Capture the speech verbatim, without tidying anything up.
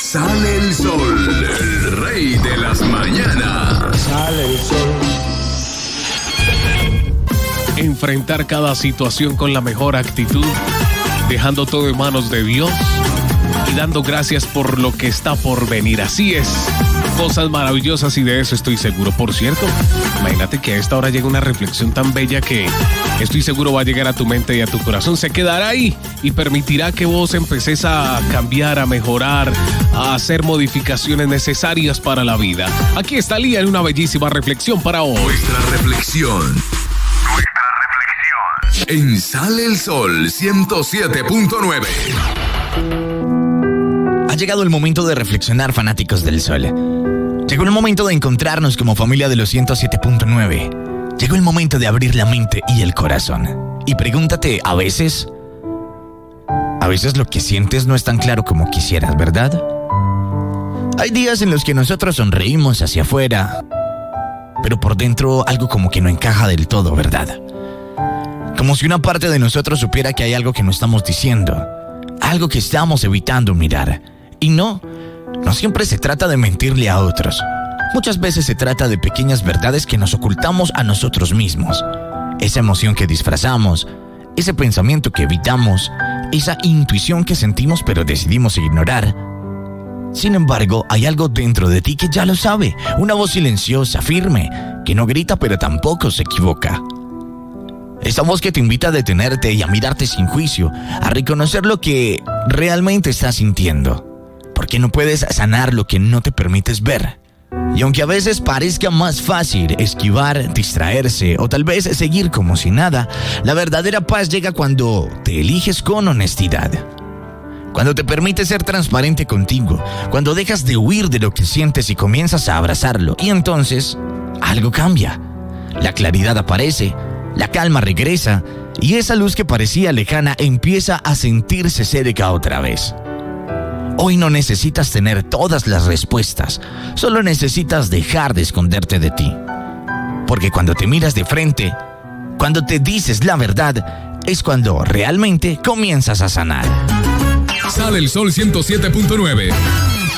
Sale el sol, el rey de las mañanas. Sale el sol. Enfrentar cada situación con la mejor actitud, dejando todo en manos de Dios y dando gracias por lo que está por venir. Así es, cosas maravillosas y de eso estoy seguro. Por cierto, imagínate que a esta hora llega una reflexión tan bella que estoy seguro va a llegar a tu mente y a tu corazón. Se quedará ahí y permitirá que vos empeces a cambiar, a mejorar, a hacer modificaciones necesarias para la vida. Aquí está Lía en una bellísima reflexión para hoy. Nuestra reflexión. En Sale el Sol ciento siete punto nueve. Ha llegado el momento de reflexionar, fanáticos del sol. Llegó el momento de encontrarnos como familia de los ciento siete punto nueve. Llegó el momento de abrir la mente y el corazón. Y pregúntate, a veces... A veces lo que sientes no es tan claro como quisieras, ¿verdad? Hay días en los que nosotros sonreímos hacia afuera, pero por dentro algo como que no encaja del todo, ¿verdad? Como si una parte de nosotros supiera que hay algo que no estamos diciendo, algo que estamos evitando mirar. Y no, no siempre se trata de mentirle a otros. Muchas veces se trata de pequeñas verdades que nos ocultamos a nosotros mismos. Esa emoción que disfrazamos, ese pensamiento que evitamos, esa intuición que sentimos pero decidimos ignorar. Sin embargo, hay algo dentro de ti que ya lo sabe, una voz silenciosa, firme, que no grita pero tampoco se equivoca. Esa voz que te invita a detenerte y a mirarte sin juicio, a reconocer lo que realmente estás sintiendo. Porque no puedes sanar lo que no te permites ver. Y aunque a veces parezca más fácil esquivar, distraerse o tal vez seguir como si nada, la verdadera paz llega cuando te eliges con honestidad. Cuando te permites ser transparente contigo, cuando dejas de huir de lo que sientes y comienzas a abrazarlo. Y entonces, algo cambia. La claridad aparece. La calma regresa y esa luz que parecía lejana empieza a sentirse cerca otra vez. Hoy no necesitas tener todas las respuestas, solo necesitas dejar de esconderte de ti. Porque cuando te miras de frente, cuando te dices la verdad, es cuando realmente comienzas a sanar. Sale el Sol ciento siete punto nueve.